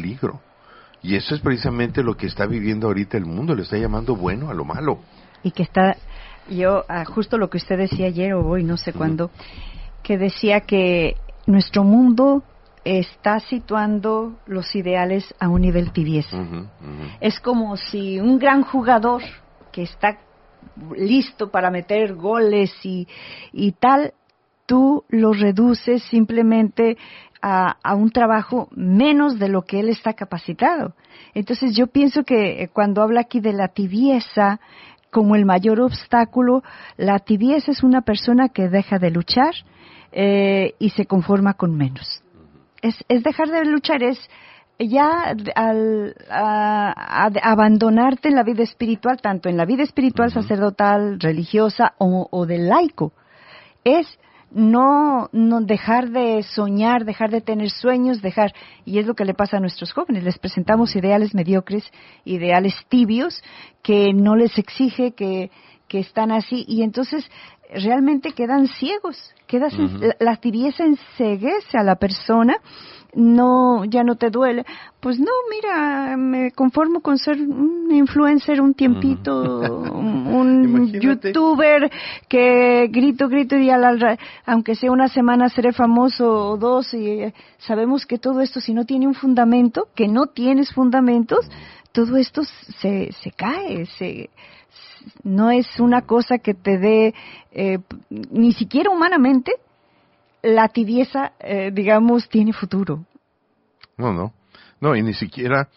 peligro. Y eso es precisamente lo que está viviendo ahorita el mundo, le está llamando bueno a lo malo. Y que está, justo lo que usted decía ayer o hoy, no sé cuándo, que decía que nuestro mundo está situando los ideales a un nivel tibieza. Es como si un gran jugador que está listo para meter goles y tal, tú lo reduces simplemente a un trabajo menos de lo que él está capacitado. Entonces yo pienso que cuando habla aquí de la tibieza como el mayor obstáculo, la tibieza es una persona que deja de luchar y se conforma con menos. Es dejar de luchar, es ya al abandonarte en la vida espiritual, tanto en la vida espiritual sacerdotal, religiosa o del laico. Es no dejar de soñar, dejar de tener sueños, y es lo que le pasa a nuestros jóvenes. Les presentamos ideales mediocres, ideales tibios, que no les exige, que están así, y entonces realmente quedan ciegos. La tibieza enceguece a la persona. Ya no te duele. Pues no, mira, me conformo con ser un influencer un tiempito, un youtuber que grito y aunque sea una semana seré famoso o dos, y sabemos que todo esto, si no tiene un fundamento, que no tienes fundamentos, todo esto se cae, no es una cosa que te dé, ni siquiera humanamente, la tibieza, digamos, tiene futuro. No, y ni siquiera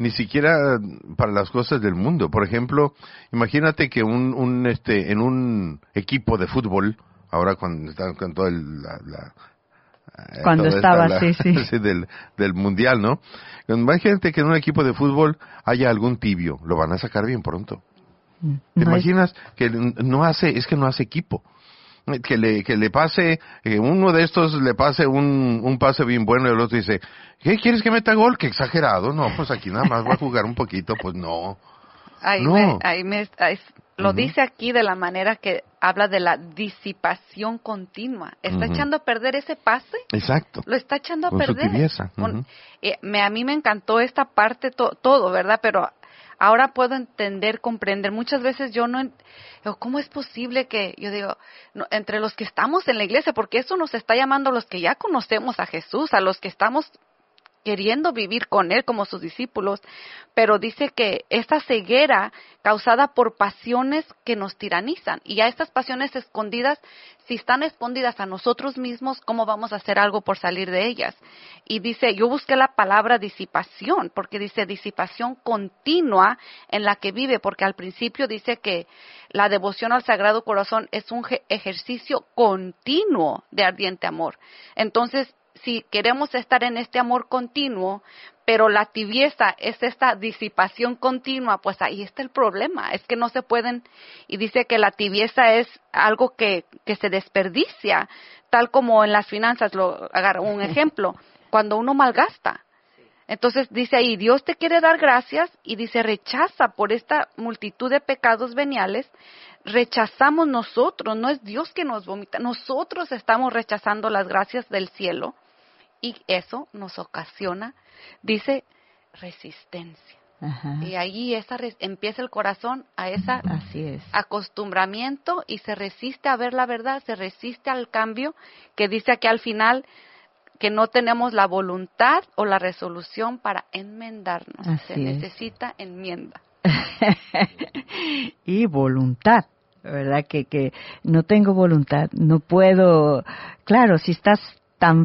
para las cosas del mundo. Por ejemplo, imagínate que en un equipo de fútbol, ahora cuando está con todo cuando estaba del mundial, ¿no? Imagínate que en un equipo de fútbol haya algún tibio, lo van a sacar bien pronto. ¿Te imaginas que no hace equipo? Que le pase, uno de estos le pase un pase bien bueno y el otro dice, ¿qué quieres que meta gol? ¡Qué exagerado! No, pues aquí nada más va a jugar un poquito, pues no. Lo dice aquí de la manera que habla de la disipación continua. Está echando a perder ese pase. Exacto. Lo está echando a con perder. Su tibieza. A mí me encantó esta parte, todo, ¿verdad? Pero ahora puedo comprender. Muchas veces ¿cómo es posible que, yo digo, entre los que estamos en la iglesia, porque eso nos está llamando a los que ya conocemos a Jesús, a los que estamos queriendo vivir con Él como sus discípulos, pero dice que esta ceguera causada por pasiones que nos tiranizan, y a estas pasiones escondidas, si están escondidas a nosotros mismos, ¿cómo vamos a hacer algo por salir de ellas? Y dice, yo busqué la palabra disipación, porque dice disipación continua en la que vive, porque al principio dice que la devoción al Sagrado Corazón es un ejercicio continuo de ardiente amor. Entonces, si queremos estar en este amor continuo, pero la tibieza es esta disipación continua, pues ahí está el problema, es que no se pueden, y dice que la tibieza es algo que se desperdicia, tal como en las finanzas, agarro un ejemplo, cuando uno malgasta. Entonces dice ahí, Dios te quiere dar gracias, y dice, rechaza por esta multitud de pecados veniales, rechazamos nosotros, no es Dios que nos vomita, nosotros estamos rechazando las gracias del cielo, y eso nos ocasiona, dice, resistencia. Ajá. Y ahí empieza el corazón a ese acostumbramiento, y se resiste a ver la verdad, se resiste al cambio, que dice aquí al final que no tenemos la voluntad o la resolución para enmendarnos. Necesita enmienda. Y voluntad, ¿verdad? Que no tengo voluntad, no puedo. Claro, si estás tan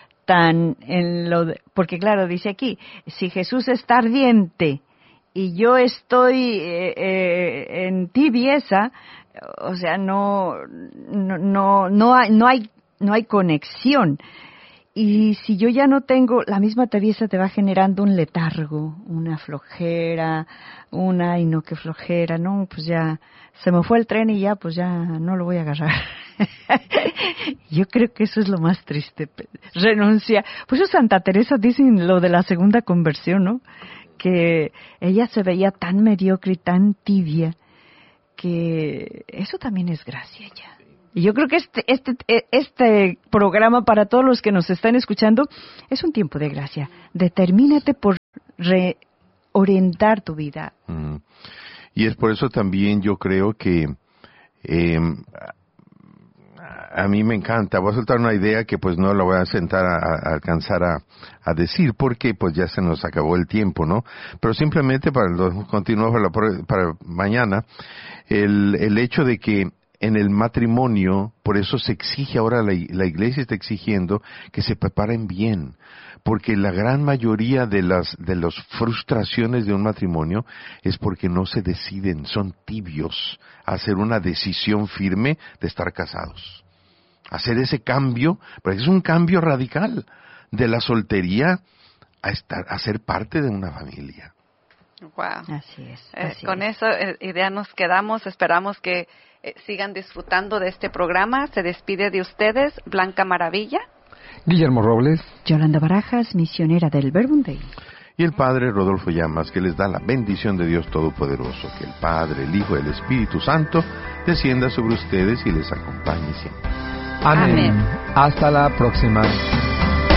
porque claro, dice aquí, si Jesús está ardiente y yo estoy en tibieza, o sea, no hay conexión. Y si yo ya no tengo, la misma tibieza te va generando un letargo, una flojera, y no, qué flojera, no, pues ya se me fue el tren y ya, pues ya no lo voy a agarrar. Yo creo que eso es lo más triste, renuncia. Pues eso Santa Teresa dice lo de la segunda conversión, ¿no? Que ella se veía tan mediocre y tan tibia, que eso también es gracia ya. Y yo creo que este programa, para todos los que nos están escuchando, es un tiempo de gracia. Determínate por reorientar tu vida. Y es por eso también yo creo que a mí me encanta. Voy a soltar una idea que pues no la voy a sentar a alcanzar a decir porque pues ya se nos acabó el tiempo, ¿no? Pero simplemente continuar para mañana, el hecho de que en el matrimonio, por eso se exige ahora, la iglesia está exigiendo que se preparen bien, porque la gran mayoría de las frustraciones de un matrimonio es porque no se deciden, son tibios a hacer una decisión firme de estar casados. Hacer ese cambio, porque es un cambio radical de la soltería a ser parte de una familia. Wow. Así es. Con esa idea nos quedamos. Esperamos que sigan disfrutando de este programa. Se despide de ustedes Blanca Maravilla, Guillermo Robles, Yolanda Barajas, misionera del Verbum Dei, y el Padre Rodolfo Llamas, que les da la bendición de Dios Todopoderoso, que el Padre, el Hijo y el Espíritu Santo descienda sobre ustedes y les acompañe siempre. Amén. Hasta la próxima.